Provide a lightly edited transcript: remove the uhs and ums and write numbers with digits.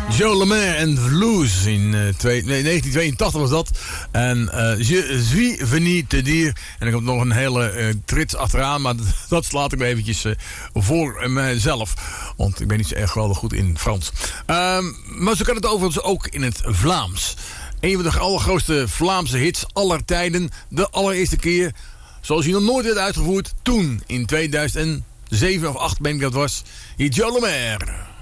Joe Lemaire en Blues in 1982 was dat. En Je suis venu te dire. En er komt nog een hele trits achteraan. Maar dat slaat ik me eventjes voor mezelf. Want ik ben niet zo erg geweldig goed in Frans. Maar zo kan het overigens ook in het Vlaams. Een van de allergrootste Vlaamse hits aller tijden. De allereerste keer zoals hij nog nooit werd uitgevoerd. Toen, in 2007 of 2008 ben ik dat was. Joe Lemaire.